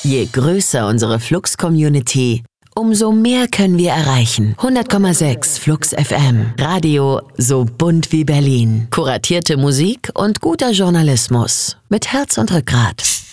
Je größer unsere Flux-Community, umso mehr können wir erreichen. 100,6 Flux FM. Radio so bunt wie Berlin. Kuratierte Musik und guter Journalismus. Mit Herz und Rückgrat.